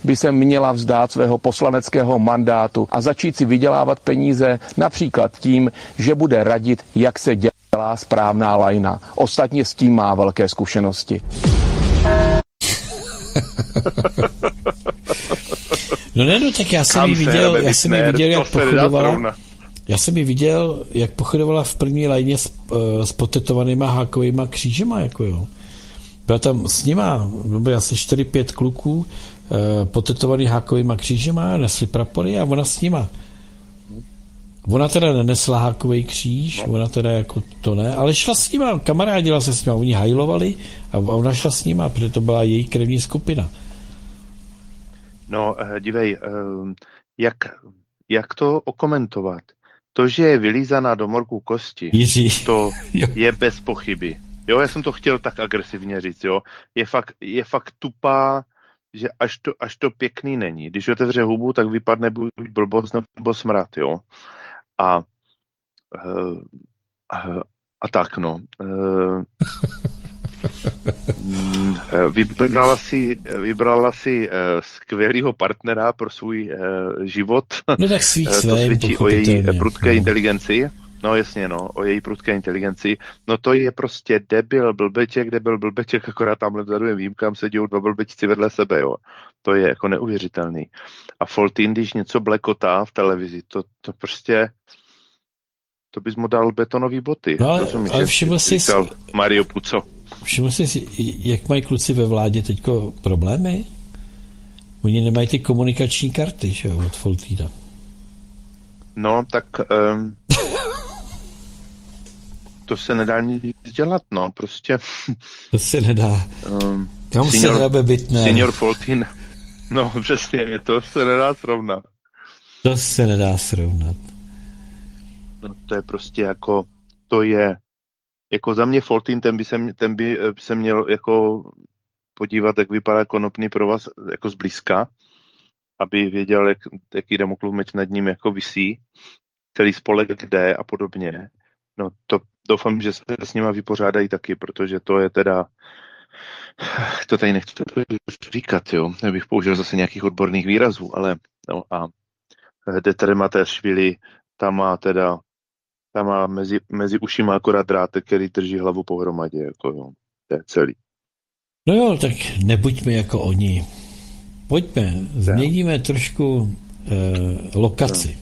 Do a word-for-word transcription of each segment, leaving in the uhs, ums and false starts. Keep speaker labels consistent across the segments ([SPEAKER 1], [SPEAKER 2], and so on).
[SPEAKER 1] by se měla vzdát svého poslaneckého mandátu a začít si vydělávat peníze například tím, že bude radit, jak se dělá správná lajna. Ostatně s tím má velké zkušenosti.
[SPEAKER 2] No ne, no tak já jsem ji viděl, já jsem ji viděl, jak pochodovala. Já jsem ji viděl, jak pochodovala v první lajně s, uh, s potetovanýma hákovýma křížema, jako jo. Byla tam s nima, bylo asi čtyři pět kluků, uh, potetovaný hákovýma křížema, nesli prapory a ona s nima. Ona teda nenesla hákový kříž, no. Ona teda jako to ne, ale šla s nima, kamarádila se s nima, oni hajlovali a ona šla s nima, protože to byla její krevní skupina.
[SPEAKER 3] No, dívej, jak, jak to okomentovat? To, že je vylízaná do morku kosti,
[SPEAKER 2] Jiří.
[SPEAKER 3] To je bez pochyby. Jo, já jsem to chtěl tak agresivně říct, jo. Je fakt, je fakt tupá, že až to, až to pěkný není. Když otevře hubu, tak vypadne buď blbost nebo smrad, jo. A, a, a tak, no. Vybrala si, vybrala si skvělého partnera pro svůj život.
[SPEAKER 2] No tak svých
[SPEAKER 3] to svědčí o její prudké inteligenci. No jasně, no, o její prudké inteligenci. No to je prostě debil, blbeček, debil, blbeček, akorát tamhle vzadu je výjimkám, sedí dva blbečci vedle sebe, jo. To je jako neuvěřitelný. A Foltín, když něco blekotá v televizi, to, to prostě, to bys mu dal betonový boty.
[SPEAKER 2] No ale, ale všiml jsi...
[SPEAKER 3] Mario Puzo.
[SPEAKER 2] Všiml jsi, jak mají kluci ve vládě teďko problémy? Oni nemají ty komunikační karty, že jo, od Foltína.
[SPEAKER 3] No, tak... Um... To se nedá nic dělat, no, prostě.
[SPEAKER 2] To se nedá. Um, Kam
[SPEAKER 3] senior,
[SPEAKER 2] se hrabe bytné?
[SPEAKER 3] Senior Foltín, no přesně, to se nedá srovnat.
[SPEAKER 2] To se nedá srovnat.
[SPEAKER 3] No, to je prostě jako, to je, jako za mě Foltín, ten by se, ten by se měl jako podívat, jak vypadá konopný provaz jako zblízka, aby věděl, jak, jaký Damoklův meč nad ním jako visí, který spolek kde a podobně. No to doufám, že se s nima vypořádají taky, protože to je teda, to tady nechci říkat, jo, nebych použil zase nějakých odborných výrazů, ale no a Detremateršvili, tam má teda, tam má mezi, mezi ušima akorát drátek, který drží hlavu pohromadě, jako jo, to je celý.
[SPEAKER 2] No jo, tak nebuďme jako oni. Pojďme, změníme trošku eh, lokaci.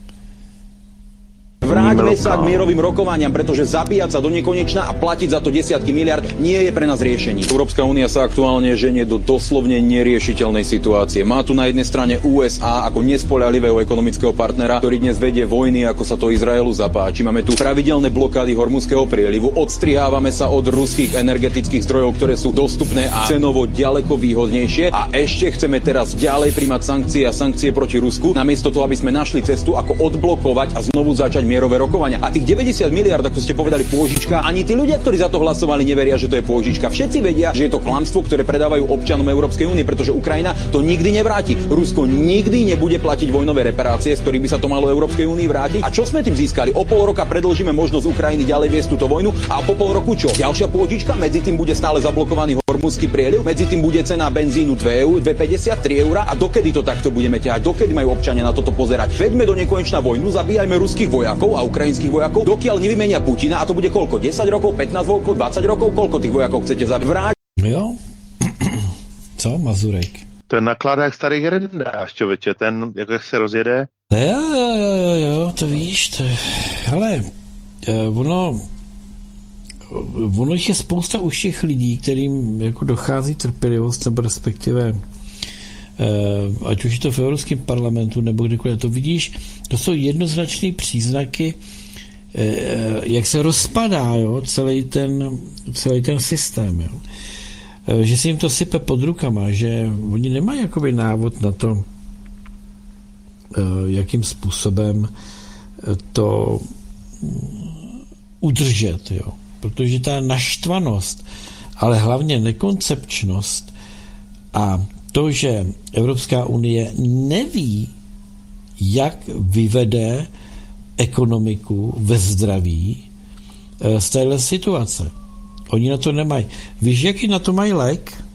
[SPEAKER 4] Vráťme sa k mierovým rokovaniam, pretože zabíjať sa do nekonečna a platiť za to desiatky miliard nie je pre nás riešenie. Európska únia sa aktuálne ženie do doslovne neriešiteľnej situácie. Má tu na jednej strane ú es á ako nespoľahlivého ekonomického partnera, ktorý dnes vedie vojny, ako sa to Izraelu zapáči. Máme tu pravidelné blokády Hormuzského prielivu, odstrihávame sa od ruských energetických zdrojov, ktoré sú dostupné a cenovo ďaleko výhodnejšie. A ešte chceme teraz ďalej príjmať sankcie a sankcie proti Rusku, namiesto toho, aby sme našli cestu, ako odblokovať a znovu začať mierové rokovania. A tých deväťdesiat miliárd, ako ste povedali, pôžička, ani tí ľudia, ktorí za to hlasovali, neveria, že to je pôžička. Všetci vedia, že je to klamstvo, ktoré predávajú občanom Európskej únie, pretože Ukrajina to nikdy nevráti. Rusko nikdy nebude platiť vojnové reparácie, z ktorých by sa to malo Európskej únii vrátiť. A čo sme tým získali? O pol roka predĺžime možnosť Ukrajiny ďalej viesť túto vojnu a po pol roku čo? Ďalšia pôžička, medzi tým bude stále zablokovaný Hormuzský prieliv, medzi tým bude cena benzínu dve eur, dve päťdesiat, tri eurá a dokedy to takto budeme ťahať? Dokedy majú občania na toto pozerať? Veďme do nekonečna vojnu, zabíjajme ruských vojakov a ukrajinských vojakov, dokiaľ nevymenia Putina, a to bude koľko? desať rokov, pätnásť rokov, dvadsať rokov, koľko tých vojakov chcete zavrať?
[SPEAKER 2] Jo. Co, Mazurek?
[SPEAKER 3] Ten nakládá jak starý hrendář, člověče, ten, jak se rozjede.
[SPEAKER 2] Jo, jo, jo, jo, jo, to víš, to je, hele, ono, ono je spousta už těch lidí, kterým jako dochází trpělivost, nebo respektive ať už je to v Evropském parlamentu, nebo kdekoliv, to vidíš, to jsou jednoznačné příznaky, jak se rozpadá, jo, celý ten, celý ten systém, jo. Že si jim to sype pod rukama, že oni nemají jakoby návod na to, jakým způsobem to udržet, jo. Protože ta naštvanost, ale hlavně nekoncepčnost a to, že Evropská unie neví, jak vyvede ekonomiku ve zdraví z téhle situace. Oni na to nemají. Víš, jaký na to mají lék?